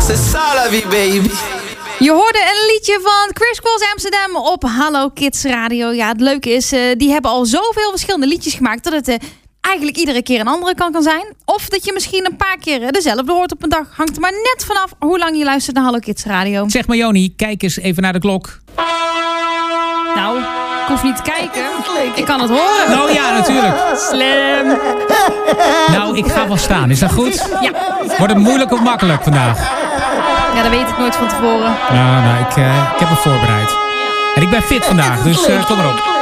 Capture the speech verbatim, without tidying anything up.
c'est ça la vie, baby. Je hoorde een liedje van Chris Cross Amsterdam op Hallo Kids Radio. Ja, het leuke is, uh, die hebben al zoveel verschillende liedjes gemaakt dat het uh, eigenlijk iedere keer een andere kan, kan zijn. Of dat je misschien een paar keer uh, dezelfde hoort op een dag. Hangt er maar net vanaf hoe lang je luistert naar Hallo Kids Radio. Zeg maar Joni, kijk eens even naar de klok. Nou, ik hoef niet te kijken. Ik kan het horen. Nou ja, natuurlijk. Slim. Nou, ik ga wel staan. Is dat goed? Ja. Wordt het moeilijk of makkelijk vandaag? Ja, dat weet ik nooit van tevoren. Nou, nou ik, uh, ik heb me voorbereid. En ik ben fit vandaag, dus uh, kom maar op.